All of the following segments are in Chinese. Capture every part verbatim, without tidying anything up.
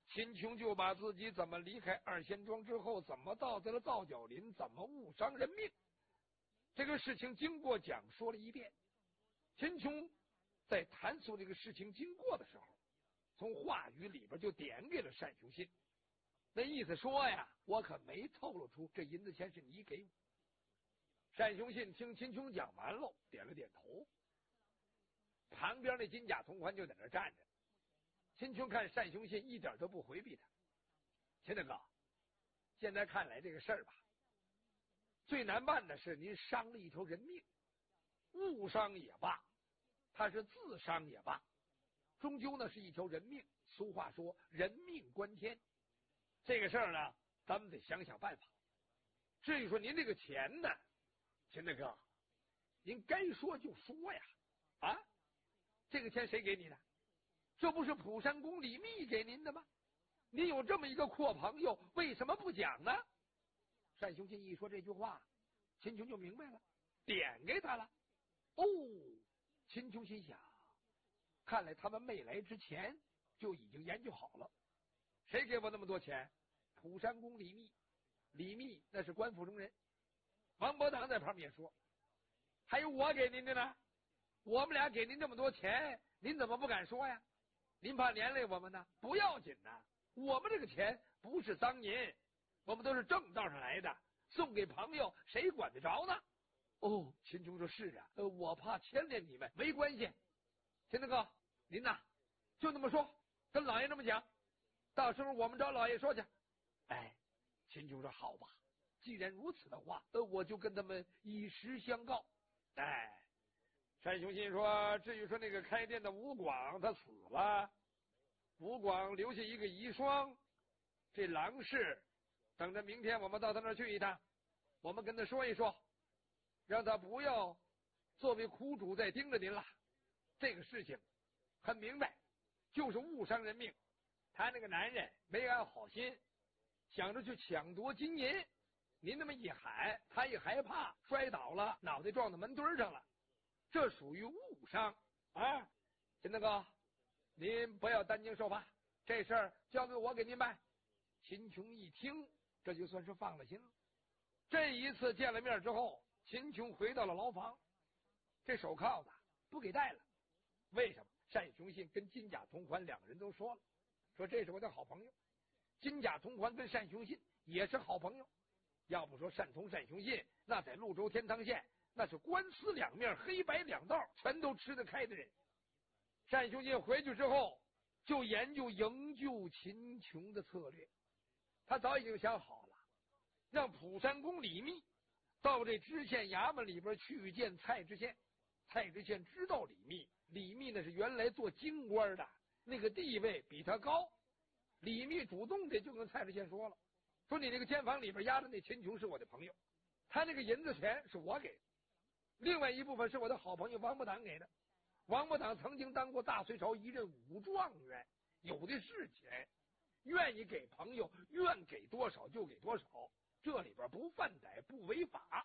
秦琼就把自己怎么离开二仙庄之后，怎么到这了皂角林，怎么误伤人命，这个事情经过讲说了一遍。秦琼在谈述这个事情经过的时候，从话语里边就点给了单雄信，那意思说呀，我可没透露出这银子钱是你给我。单雄信听秦琼讲完喽，点了点头。旁边那金甲同环就在那站着。秦琼看单雄信一点都不回避他，秦大哥，现在看来这个事儿吧，最难办的是您伤了一条人命，误伤也罢，他是自伤也罢，终究呢是一条人命。俗话说人命关天，这个事儿呢咱们得想想办法。至于说您这个钱呢，秦大哥，您该说就说呀。啊，这个钱谁给你的？这不是普山公李密给您的吗？您有这么一个阔朋友，为什么不讲呢？单雄信一说这句话，秦琼就明白了，点给他了。哦，秦琼心想，看来他们没来之前就已经研究好了。谁给我那么多钱？普山公李密。李密那是官府中人。王伯当在旁边说，还有我给您的呢，我们俩给您这么多钱，您怎么不敢说呀？您怕连累我们呢？不要紧呐，我们这个钱不是赃银，我们都是正道上来的，送给朋友谁管得着呢？哦，秦琼说是啊，呃，我怕牵连你们，没关系。秦大哥，您呐就那么说，跟老爷这么讲，到时候我们找老爷说去。哎，秦琼说好吧，既然如此的话，呃，我就跟他们以实相告。哎，单雄信说，至于说那个开店的吴广他死了，吴广留下一个遗孀，这郎氏等着明天我们到他那儿去一趟，我们跟他说一说，让他不要作为苦主再盯着您了。这个事情很明白，就是误伤人命。他那个男人没安好心，想着去抢夺金银，您那么一喊，他一害怕摔倒了，脑袋撞到门墩上了，这属于误伤啊！秦大哥，您不要担惊受怕，这事儿交给我给您办。秦琼一听，这就算是放了心了。这一次见了面之后，秦琼回到了牢房，这手铐子不给戴了。为什么？单雄信跟金甲同环两个人都说了，说这是我的好朋友。金甲同环跟单雄信也是好朋友，要不说单同单雄信，那在潞州天堂县那是官司两面，黑白两道全都吃得开的人。单雄信回去之后就研究营救秦琼的策略，他早已经想好了，让普山公李密到这知县衙门里边去见蔡知县。蔡知县知道李密，李密那是原来做京官的，那个地位比他高。李密主动的就跟蔡知县说了，说你那个监房里边压着那秦琼是我的朋友，他那个银子钱是我给的，另外一部分是我的好朋友王伯党给的。王伯党曾经当过大隋朝一任武状元，有的是钱，愿意给朋友，愿给多少就给多少，这里边不犯歹不违法。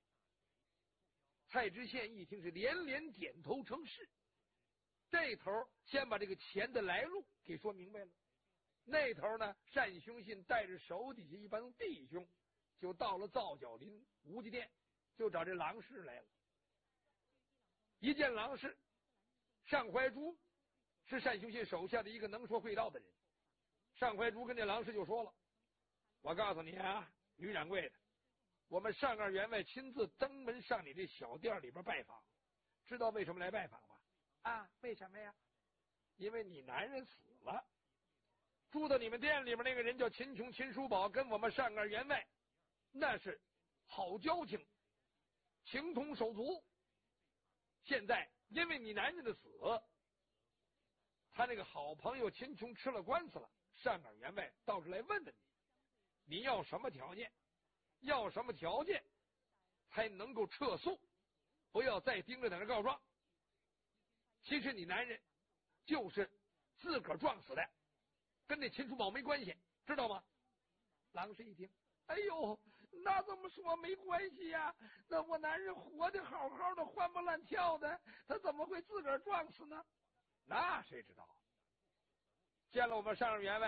蔡知县一听是连连点头称是，这头先把这个钱的来路给说明白了，那头呢，单雄信带着手底下一帮弟兄就到了皂角林吴家店，就找这郎氏来了。一见郎氏，尚怀珠是单雄信手下的一个能说会道的人。尚怀珠跟这郎氏就说了，我告诉你啊，女掌柜的，我们上二员外亲自登门上你这小店里边拜访，知道为什么来拜访吗？啊，为什么呀？因为你男人死了，住到你们店里边那个人叫秦琼，秦叔宝，跟我们上二员外那是好交情，情同手足。现在因为你男人的死，他那个好朋友秦琼吃了官司了，上二员外到这来问问你，你要什么条件？要什么条件才能够撤诉，不要再盯着在那告状。其实你男人就是自个儿撞死的，跟那秦叔宝没关系，知道吗？郎氏一听，哎呦，那这么说没关系呀、啊？那我男人活得好好的，欢蹦乱跳的，他怎么会自个儿撞死呢？那谁知道？见了我们上二员外，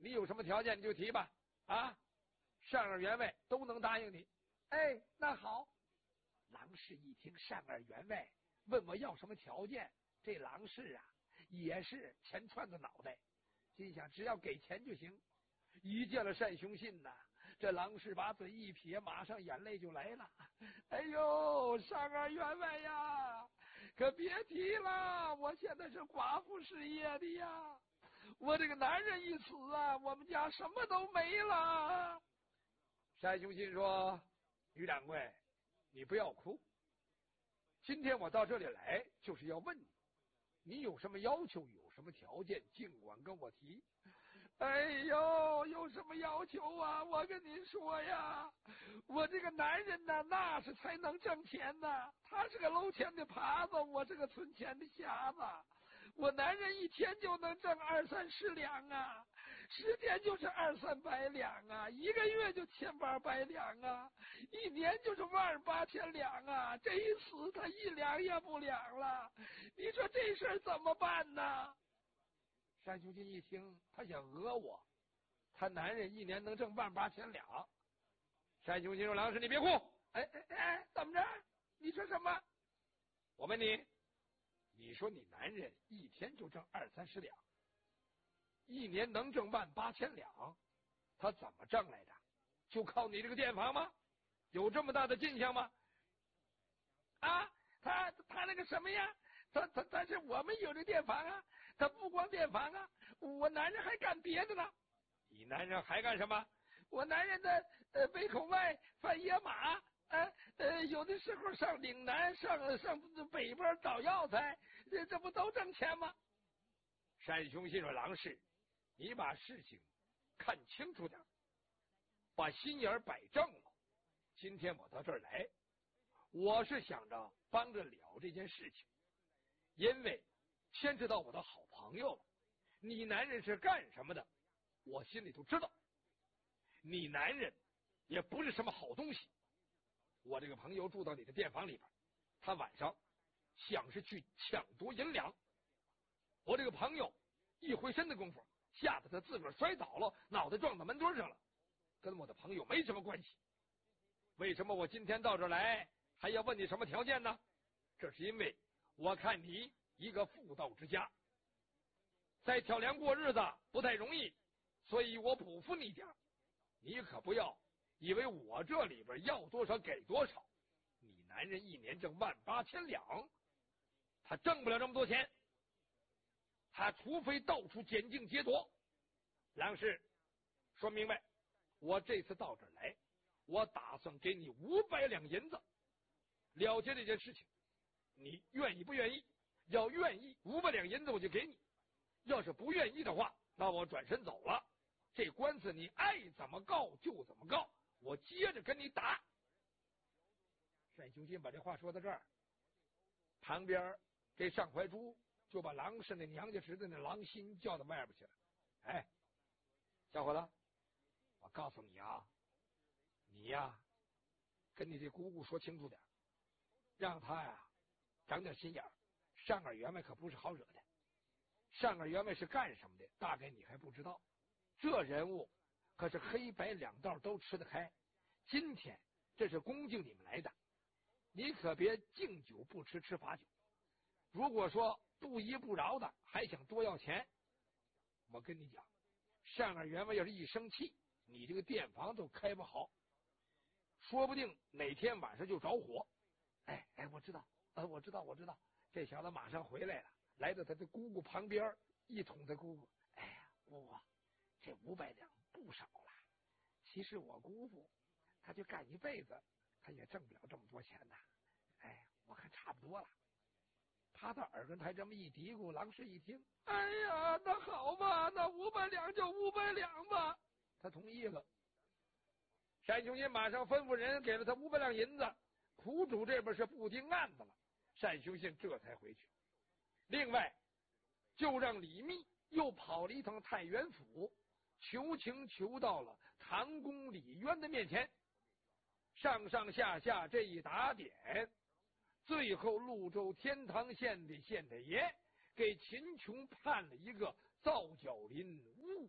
你有什么条件你就提吧，啊，单二员外都能答应你。哎，那好。郎氏一听单二员外问我要什么条件，这郎氏啊也是钱串子脑袋，心想只要给钱就行。一见了单雄信呐、啊，这郎氏把嘴一撇，马上眼泪就来了。哎呦，单二员外呀，可别提了，我现在是寡妇失业的呀，我这个男人一死啊，我们家什么都没了。单雄信说：“于掌柜，你不要哭，今天我到这里来就是要问你，你有什么要求，有什么条件，尽管跟我提。”哎呦，有什么要求啊？我跟您说呀，我这个男人呢，那是才能挣钱呢。他是个搂钱的耙子，我是个存钱的匣子。我男人一天就能挣二三十两啊，十天就是二三百两啊，一个月就千八百两啊，一年就是万八千两啊。这一死，他一两也不两了。你说这事儿怎么办呢？单雄信一听，他想讹我，他男人一年能挣万八千两。单雄信说：“郎氏，你别哭。哎哎哎，怎么着？你说什么？我问你，你说你男人一天就挣二三十两，一年能挣万八千两，他怎么挣来的？就靠你这个店房吗？有这么大的进项吗？啊，他他那个什么呀？他他但是我们有这店房啊，他不光店房啊，我男人还干别的呢。你男人还干什么？我男人的呃北口外贩野马，呃呃有的时候上岭南，上上北边找药材，这这不都挣钱吗？单雄信说：“郎氏，你把事情看清楚点，把心眼摆正了。今天我到这儿来，我是想着帮着了这件事情。因为牵扯到我的好朋友了，你男人是干什么的，我心里都知道。你男人也不是什么好东西。我这个朋友住到你的店房里边，他晚上想是去抢夺银两。我这个朋友一回身的功夫，吓得他自个儿摔倒了，脑袋撞到门墩上了，跟我的朋友没什么关系。为什么我今天到这儿来还要问你什么条件呢？这是因为我看你一个妇道之家，在挑梁过日子不太容易，所以我补付你点。你可不要以为我这里边要多少给多少。你男人一年挣万八千两，他挣不了这么多钱，他除非到处捡净劫夺。郎氏，说明白，我这次到这儿来，我打算给你五百两银子，了结这件事情。你愿意不愿意？要愿意，五百两银子我就给你；要是不愿意的话，那我转身走了。这官司你爱怎么告就怎么告，我接着跟你打。单雄信把这话说到这儿，旁边这上怀珠就把郎氏那娘家侄子那郎心叫到外边去了。哎，小伙子，我告诉你啊，你呀，跟你这姑姑说清楚点，让他呀长点心眼儿。单二员外可不是好惹的，单二员外是干什么的，大概你还不知道。这人物可是黑白两道都吃得开。今天这是恭敬你们来的，你可别敬酒不吃吃罚酒。如果说不依不饶的还想多要钱，我跟你讲，单二员外要是一生气，你这个店房都开不好，说不定哪天晚上就着火。哎哎，我知道，呃，我知道，我知道。这小子马上回来了，来到他的姑姑旁边，一捅他姑姑。哎呀，姑姑，这五百两不少了。其实我姑父，他就干一辈子，他也挣不了这么多钱呐。哎，我看差不多了。他的耳根还这么一嘀咕，郎氏一听，哎呀，那好吧，那五百两就五百两吧。他同意了。单雄信马上吩咐人给了他五百两银子，苦主这边是不听案子了。单雄信这才回去。另外，就让李密又跑了一趟太原府，求情求到了唐公李渊的面前。上上下下这一打点，最后潞州天堂县的县太爷给秦琼判了一个皂角林误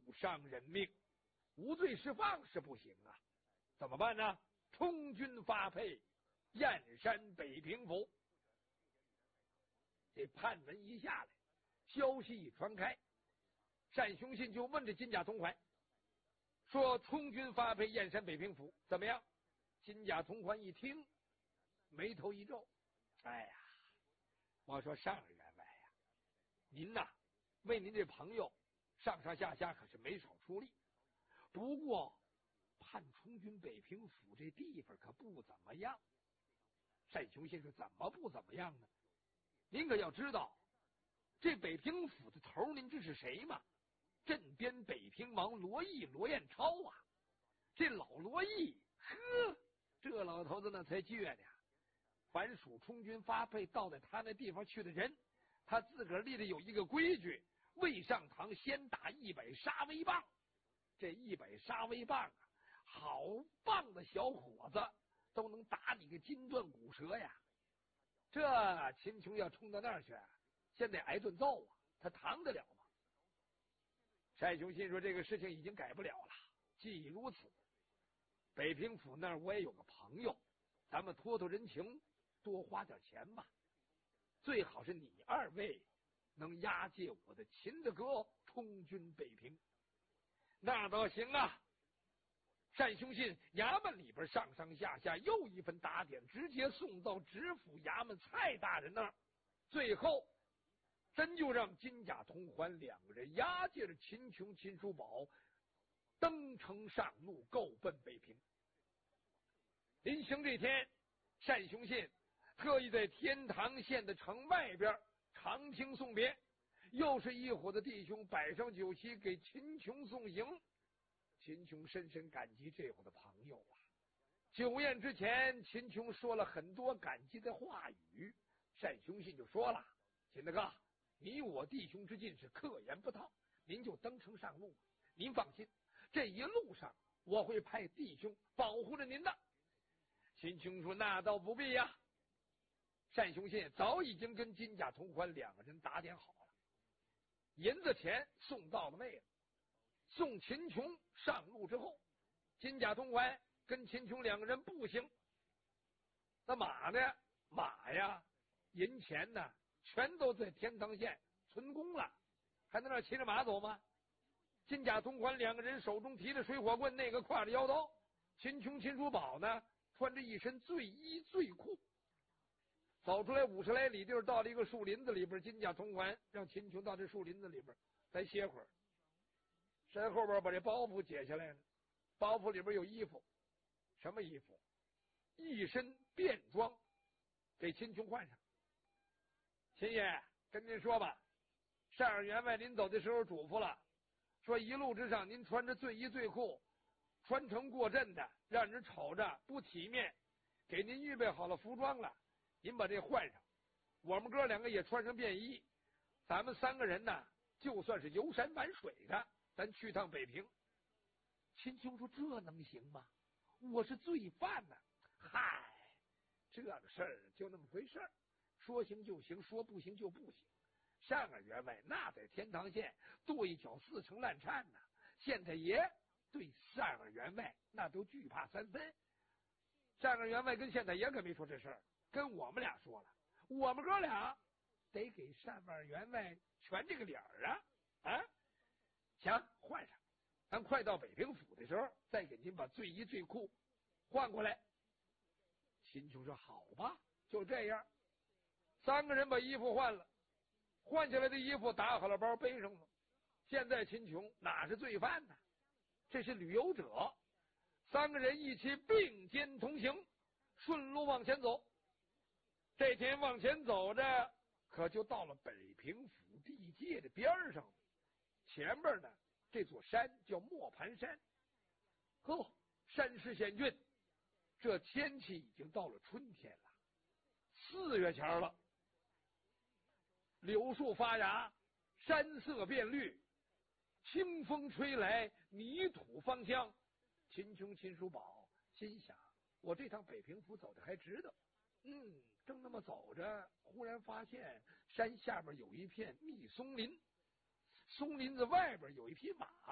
误伤人命，无罪释放是不行啊，怎么办呢？充军发配燕山北平府。这判文一下来，消息一传开，单雄信就问这金甲同怀说：充军发配燕山北平府怎么样？金甲同怀一听，眉头一皱，哎呀，我说上员外呀，您呐为您这朋友上上下下可是没少出力，不过判充军北平府这地方可不怎么样。单雄信说：怎么不怎么样呢？您可要知道，这北平府的头您知是谁吗？镇边北平王罗毅罗彦超啊！这老罗毅，呵，这老头子那才倔呢。凡属充军发配到在他那地方去的人，他自个儿立的有一个规矩：未上堂先打一百杀威棒。这一百杀威棒啊，好棒的小伙子都能打你个筋断骨折呀！这秦琼要冲到那儿去，先得挨顿揍啊，他扛得了吗？单雄信说：这个事情已经改不了了，既已如此，北平府那儿我也有个朋友，咱们托托人情，多花点钱吧。最好是你二位能押解我的秦大哥充军北平。那倒行啊！单雄信衙门里边上上下下又一份打点，直接送到知府衙门蔡大人那儿。最后真就让金甲同环两个人押解着秦琼、秦叔宝登城上路，够奔北平。临行这天，单雄信特意在天堂县的城外边长厅送别，又是一伙的弟兄摆上酒席给秦琼送行。秦琼深深感激这伙的朋友啊！酒宴之前，秦琼说了很多感激的话语，单雄信就说了：秦大哥，你我弟兄之近是客言不套，您就登城上路，您放心，这一路上我会派弟兄保护着您的。秦琼说：那倒不必呀。单雄信早已经跟金甲同环两个人打点好了，银子钱送到了位了。送秦琼上路之后，金甲同怀跟秦琼两个人步行。那马呢？马呀，银钱呢，全都在天堂县存公了，还能让骑着马走吗？金甲同环两个人手中提着水火棍，那个挎着腰刀。秦琼、秦叔宝呢，穿着一身醉衣醉裤，走出来五十来里地儿，到了一个树林子里边。金甲同环让秦琼到这树林子里边再歇会儿。身后边把这包袱解下来了，包袱里边有衣服。什么衣服？一身便装，给秦琼换上。秦爷，跟您说吧，单二员外临走的时候嘱咐了，说一路之上您穿着醉衣醉裤，穿城过阵的，让人瞅着不体面，给您预备好了服装了，您把这换上。我们哥两个也穿上便衣，咱们三个人呢，就算是游山玩水的，咱去趟北平。秦琼说：这能行吗？我是罪犯呢。嗨，这个事儿就那么回事儿，说行就行，说不行就不行。单二员外那在天堂县跺一脚四成烂颤呢，县太爷对单二员外那都惧怕三分。单二员外跟县太爷可没说这事儿，跟我们俩说了，我们哥俩得给单二员外全这个脸儿啊啊！行，换上，咱快到北平府的时候，再给您把醉衣醉裤换过来。秦琼说：好吧，就这样。三个人把衣服换了，换下来的衣服打好了包背上了。现在秦琼哪是罪犯呢？这是旅游者。三个人一起并肩同行，顺路往前走。这天往前走着，可就到了北平府地界的边上了。前边呢，这座山叫磨盘山。呵，山势险峻，这天气已经到了春天了，四月前了。柳树发芽，山色变绿，清风吹来，泥土芳香。秦琼、秦叔宝心想：我这趟北平府走的还值得。嗯，正那么走着，忽然发现山下边有一片密松林，松林子外边有一匹马。